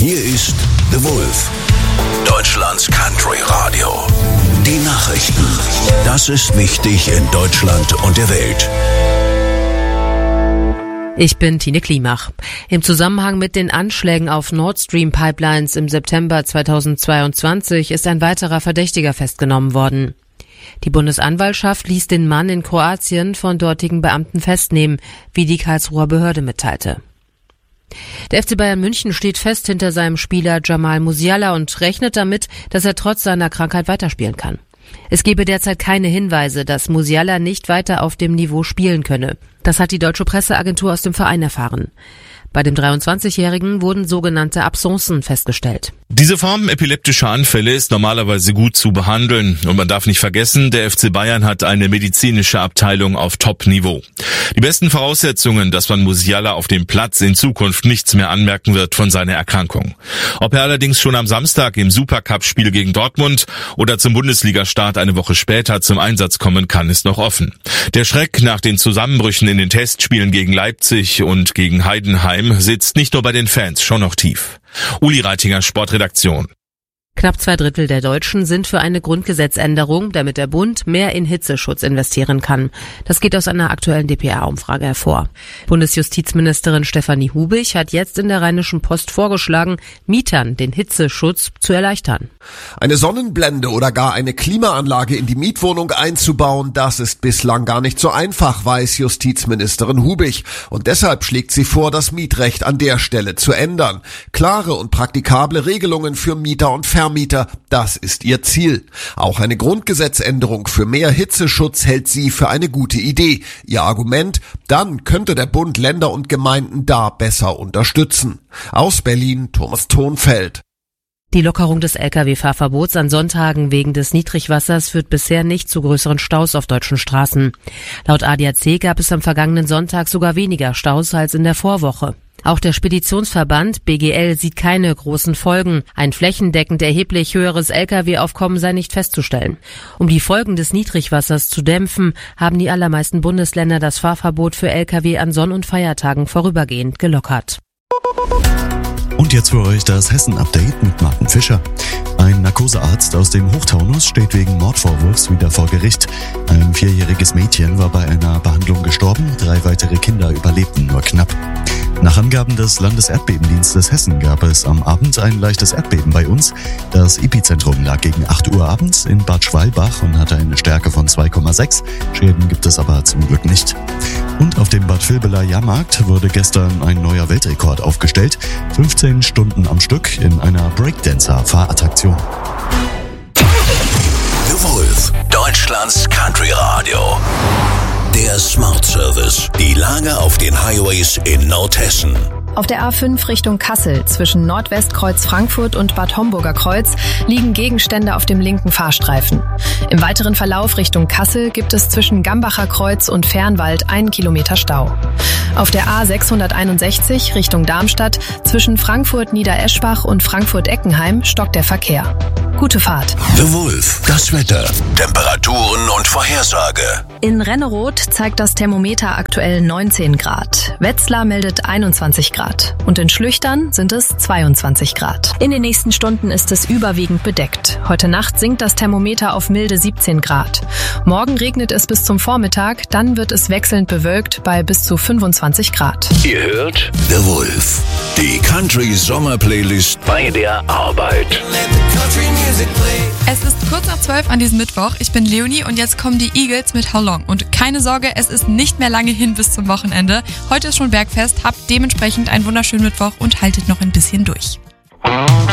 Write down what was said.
Hier ist The Wolf, Deutschlands Country Radio. Die Nachrichten. Das ist wichtig in Deutschland und der Welt. Ich bin Tine Klimach. Im Zusammenhang mit den Anschlägen auf Nord Stream Pipelines im September 2022 ist ein weiterer Verdächtiger festgenommen worden. Die Bundesanwaltschaft ließ den Mann in Kroatien von dortigen Beamten festnehmen, wie die Karlsruher Behörde mitteilte. Der FC Bayern München steht fest hinter seinem Spieler Jamal Musiala und rechnet damit, dass er trotz seiner Krankheit weiterspielen kann. Es gebe derzeit keine Hinweise, dass Musiala nicht weiter auf dem Niveau spielen könne. Das hat die deutsche Presseagentur aus dem Verein erfahren. Bei dem 23-Jährigen wurden sogenannte Absencen festgestellt. Diese Form epileptischer Anfälle ist normalerweise gut zu behandeln. Und man darf nicht vergessen, der FC Bayern hat eine medizinische Abteilung auf Top-Niveau. Die besten Voraussetzungen, dass man Musiala auf dem Platz in Zukunft nichts mehr anmerken wird von seiner Erkrankung. Ob er allerdings schon am Samstag im Supercup-Spiel gegen Dortmund oder zum Bundesliga-Start eine Woche später zum Einsatz kommen kann, ist noch offen. Der Schreck nach den Zusammenbrüchen in den Testspielen gegen Leipzig und gegen Heidenheim sitzt nicht nur bei den Fans, schon noch tief. Uli Reitinger, Sportredaktion. Knapp 2/3 der Deutschen sind für eine Grundgesetzänderung, damit der Bund mehr in Hitzeschutz investieren kann. Das geht aus einer aktuellen dpa-Umfrage hervor. Bundesjustizministerin Stefanie Hubich hat jetzt in der Rheinischen Post vorgeschlagen, Mietern den Hitzeschutz zu erleichtern. Eine Sonnenblende oder gar eine Klimaanlage in die Mietwohnung einzubauen, das ist bislang gar nicht so einfach, weiß Justizministerin Hubich. Und deshalb schlägt sie vor, das Mietrecht an der Stelle zu ändern. Klare und praktikable Regelungen für Mieter und Vermieter, das ist ihr Ziel. Auch eine Grundgesetzänderung für mehr Hitzeschutz hält sie für eine gute Idee. Ihr Argument, dann könnte der Bund Länder und Gemeinden da besser unterstützen. Aus Berlin, Thomas Thonfeld. Die Lockerung des Lkw-Fahrverbots an Sonntagen wegen des Niedrigwassers führt bisher nicht zu größeren Staus auf deutschen Straßen. Laut ADAC gab es am vergangenen Sonntag sogar weniger Staus als in der Vorwoche. Auch der Speditionsverband BGL sieht keine großen Folgen. Ein flächendeckend erheblich höheres Lkw-Aufkommen sei nicht festzustellen. Um die Folgen des Niedrigwassers zu dämpfen, haben die allermeisten Bundesländer das Fahrverbot für Lkw an Sonn- und Feiertagen vorübergehend gelockert. Und jetzt für euch das Hessen-Update mit Martin Fischer. Ein Narkosearzt aus dem Hochtaunus steht wegen Mordvorwurfs wieder vor Gericht. Ein 4-jähriges Mädchen war bei einer Behandlung gestorben, 3 weitere Kinder überlebten nur knapp. Nach Angaben des Landeserdbebendienstes Hessen gab es am Abend ein leichtes Erdbeben bei uns. Das Epizentrum lag gegen 8 Uhr abends in Bad Schwalbach und hatte eine Stärke von 2,6. Schäden gibt es aber zum Glück nicht. Und auf dem Bad Vilbela Jahrmarkt wurde gestern ein neuer Weltrekord aufgestellt. 15 Stunden am Stück in einer Breakdancer-Fahrattraktion. The Wolf, Deutschlands Country Radio. Der Smart Service. Die Lage auf den Highways in Nordhessen. Auf der A5 Richtung Kassel zwischen Nordwestkreuz Frankfurt und Bad Homburger Kreuz liegen Gegenstände auf dem linken Fahrstreifen. Im weiteren Verlauf Richtung Kassel gibt es zwischen Gambacher Kreuz und Fernwald 1 Kilometer Stau. Auf der A661 Richtung Darmstadt zwischen Frankfurt Niedereschbach und Frankfurt-Eckenheim stockt der Verkehr. Gute Fahrt. The Wolf, das Wetter, Temperaturen und Vorhersage. In Renneroth zeigt das Thermometer aktuell 19 Grad. Wetzlar meldet 21 Grad. Und in Schlüchtern sind es 22 Grad. In den nächsten Stunden ist es überwiegend bedeckt. Heute Nacht sinkt das Thermometer auf milde 17 Grad. Morgen regnet es bis zum Vormittag, dann wird es wechselnd bewölkt bei bis zu 25 Grad. Ihr hört The Wolf, die Country-Sommer-Playlist bei der Arbeit. Es ist kurz nach 12 an diesem Mittwoch. Ich bin Leonie und jetzt kommen die Eagles mit How Long. Und keine Sorge, es ist nicht mehr lange hin bis zum Wochenende. Heute ist schon Bergfest, habt dementsprechend einen wunderschönen Mittwoch und haltet noch ein bisschen durch.